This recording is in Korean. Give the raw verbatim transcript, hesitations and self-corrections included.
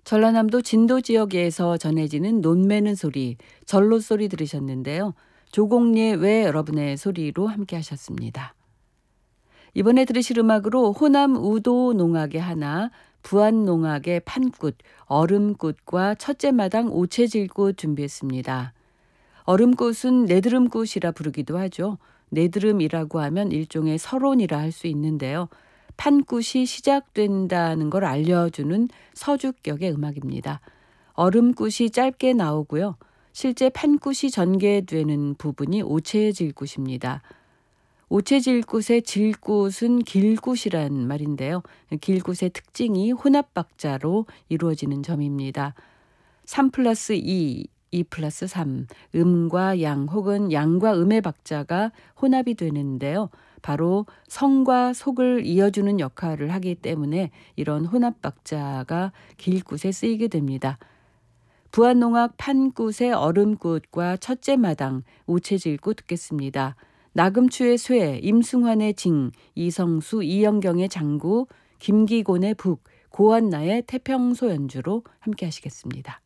전라남도 진도 지역에서 전해지는 논매는 소리, 전로 소리 들으셨는데요. 조공예 외 여러분의 소리로 함께 하셨습니다. 이번에 들으실 음악으로 호남 우도 농악의 하나, 부안 농악의 판꽃, 얼음꽃과 첫째 마당 오채질꽃 준비했습니다. 얼음꽃은 내드름꽃이라 부르기도 하죠. 내드름이라고 하면 일종의 설원이라 할 수 있는데요. 판꽃이 시작된다는 걸 알려주는 서주격의 음악입니다. 얼음꽃이 짧게 나오고요. 실제 판꽃이 전개되는 부분이 오채질꽃입니다. 오채질꽃의 질꽃은 길꽃이란 말인데요. 길꽃의 특징이 혼합박자로 이루어지는 점입니다. 삼 플러스 이, 이 플러스 삼, 음과 양 혹은 양과 음의 박자가 혼합이 되는데요. 바로 성과 속을 이어주는 역할을 하기 때문에 이런 혼합박자가 길꽃에 쓰이게 됩니다. 부안농악 판꽃의 얼음꽃과 첫째 마당 오채질꽃 듣겠습니다. 나금추의 쇠, 임승환의 징, 이성수, 이영경의 장구, 김기곤의 북, 고한나의 태평소 연주로 함께 하시겠습니다.